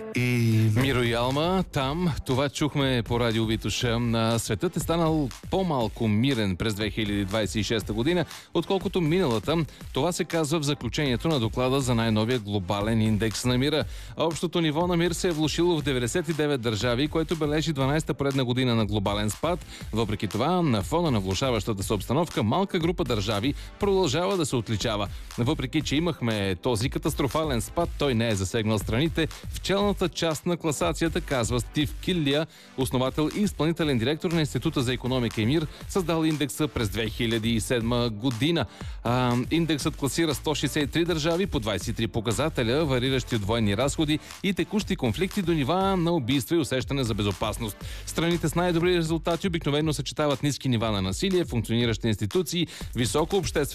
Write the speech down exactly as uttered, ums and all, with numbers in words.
И Миро и Алма, там, това чухме по радио Витоша. Светът е станал по-малко мирен през две хиляди двадесет и шеста година, отколкото миналата. Това се казва в заключението на доклада за най-новия глобален индекс на мира. Общото ниво на мир се е влошило в деветдесет и девет държави, което бележи дванадесета поредна година на глобален спад. Въпреки това, на фона на влошаващата се обстановка, малка група държави продължава да се отличава. Въпреки че имахме този катастрофален спад, той не е засегнал страните в челната част на класацията, казва Стив Киллия, основател и изпълнителен директор на Института за икономика и мир, създал индекса през две хиляди и седма година. А, индексът класира сто шестдесет и три държави по двадесет и три показателя, вариращи от военни разходи и текущи конфликти до нива на убийства и усещане за безопасност. Страните с най-добри резултати обикновено съчетават ниски нива на насилие, функциониращи институции, високо обществено